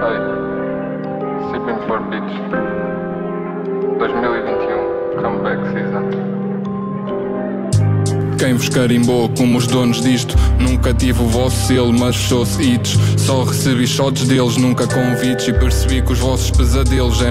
Hey, Sipping for Beach 2021 Comeback Season. Quem vos carimbou como os donos disto? Nunca tive o vosso selo, mas fechou-se hits. Só recebi shots deles, nunca convites. E percebi que os vossos pesadelos eram